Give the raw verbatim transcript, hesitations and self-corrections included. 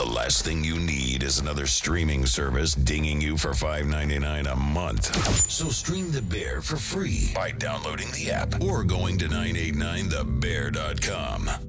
The last thing you need is another streaming service dinging you for five ninety-nine a month. So stream The Bear for free by downloading the app or going to nine eighty-nine the bear dot com.